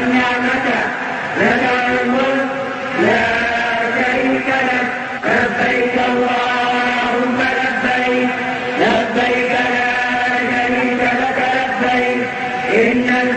والنعمة لك الملك لا شريك لك لبيك اللهم لبيك لبيك لا شريك لك لبيك إن